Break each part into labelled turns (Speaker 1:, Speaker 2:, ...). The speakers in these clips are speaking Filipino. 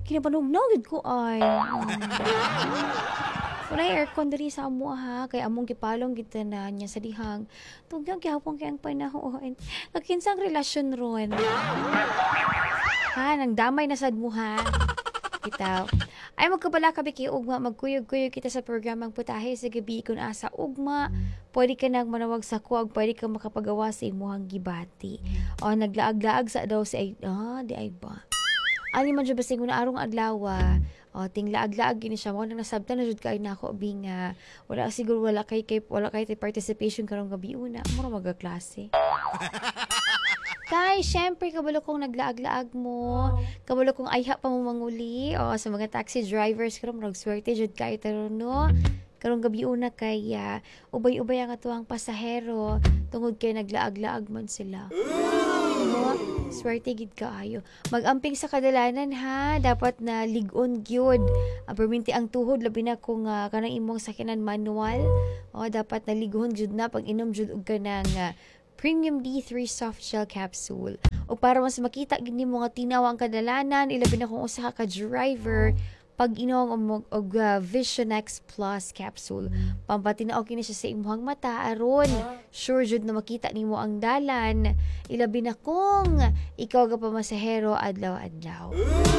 Speaker 1: Kinapanugnaw gid ko ay. Wala aircon diri sa amo ha, kay among gipalong gid tanan niya sa dihang. Tugnaw gyapon kay ang panahon. Kakinsang relasyon ron. Ha, nang damay na sad mo ha. Bitaw. Ay magkabala ka biki ugma magkuyog-kuyog kita sa programang Putahe sa gabi kun asa ugma. Pwede ka nang manawag sa kuwag, pwede ka makapagawa sa imuhang gibati. O naglaag-laag sa daw sa di ay ba. Ani man jud basig na arong adlaw. O tinglaag-laag gini siya mo nang nasabtan na jud kay nako binga. Wala siguro wala kay participation karong gabi una. Mura magaklase. Kay, syempre, kabalo kong naglaag-laag mo. Kabalo kong ayha pa mo manguli. O, sa mga taxi drivers, karong mag-swerte, jud kayo taron, no? Karong gabi una kay ubay-ubay ang atuang pasahero. Tungod kay naglaag-laag man sila. No? Swerte gid kaayo. Mag-amping sa kadalanan, ha? Dapat na ligon gyud. Perminti ang tuhod, labi na kung kanang imong sakinan manual. O, dapat na ligon jud na pag inom jud og kanang Premium D3 Soft Gel Capsule. O para mas makita gini mo nga tinaw ang kadalanan, ilabi na kung usa ka driver, pag inom og Vision X Plus Capsule. Pampatinaw kini siya sa imuhang mata aron sure jud na makita nimo ang dalan. Ilabi na kung ikaw ga pamasahero adlaw-adlaw.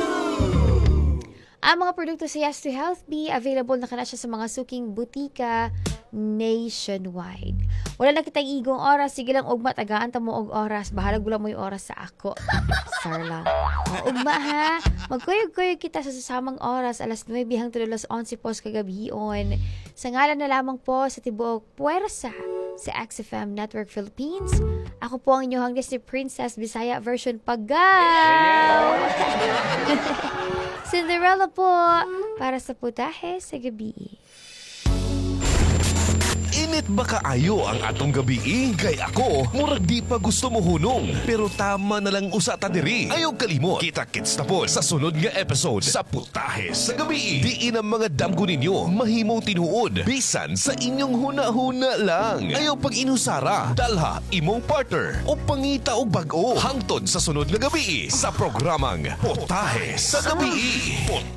Speaker 1: Ang mga produkto sa Yes to Health Be, available na kana siya sa mga suking butika nationwide. Wala na kitang igong oras, sige lang ugma, tagaan ta mo og oras. Bahalag wala mo yung oras sa ako. Sar lang. Ugma ha, magkuyog-kuyog kita sa susamang oras, alas 9 hangtod alas 11 po kagabion. Sa ngalan na lamang po sa tibuok puwersa sa XFM Network Philippines. Ako po ang inyong Disney Princess Bisaya version Pagaw. Cinderella po para sa Putahe sa gabi.
Speaker 2: Init ba kaayo ang atong gabi? Kay ako, murag di pa gusto mo hunong. Pero tama na lang usa ta diri. Ayaw kalimot. Kita-kits na po sa sunod nga episode sa Putahe sa gabi. Diin ang mga damgo ninyo mahimong tinuod. Bisan sa inyong huna-huna lang. Ayaw pag inusara, dalha imong partner o pangita o bag-o. Hangtod sa sunod nga gabi sa programang Putahe sa gabi.